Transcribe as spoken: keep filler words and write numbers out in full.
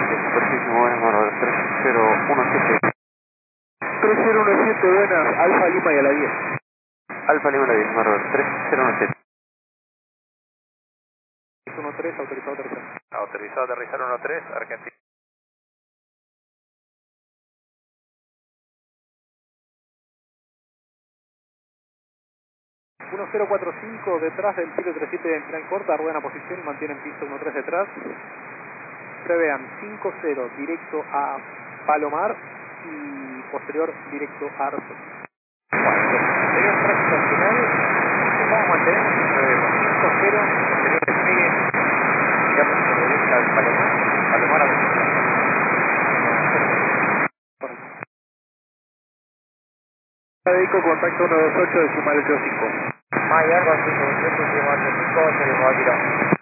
Superficie, buenas, Bárbaro, tres cero uno siete. tres cero uno siete, buenas, Alfa Lima y a la diez. Alfa Lima a la diez, Bárbaro, tres cero uno siete. uno tres, autorizado a aterrizar. Autorizado a aterrizar uno tres, Argentina. uno cero cuatro cinco detrás del siete tres siete en plan corta, ruedan a posición y mantienen piso uno tres detrás. Prevean cinco cero directo a Palomar y posterior directo a Arce. Posterior tráfico final, ¿cómo mantenemos cinco cero, posterior despegue, digamos por derecha al Palomar, Palomar a posición. Dedico contacto uno dos ocho decimal ocho cinco. May Airbus cinco ocho cinco, se les va a tirar.